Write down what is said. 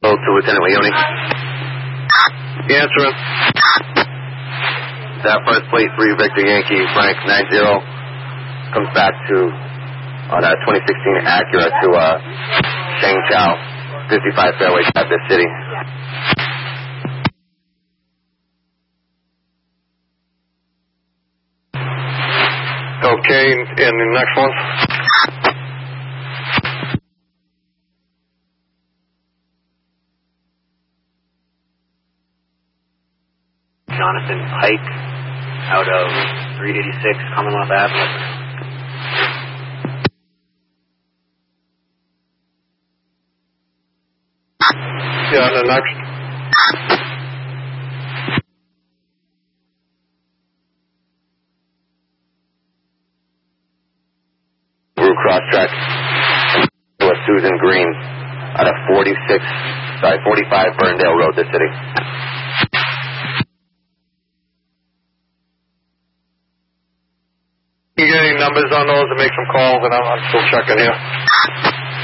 To Lieutenant Leone. Answering. That first plate 3 Victor Yankee Frank 90 comes back to on a 2016 Acura to Sheng Chao 55 fairway at this city. Okay, and the next one? Jonathan Pike out of 386 Commonwealth Avenue. Yeah, and the next? Blue cross track to Susan Green out of 45 Ferndale Road, this city. You get any numbers on those to make some calls, and I'm still checking here.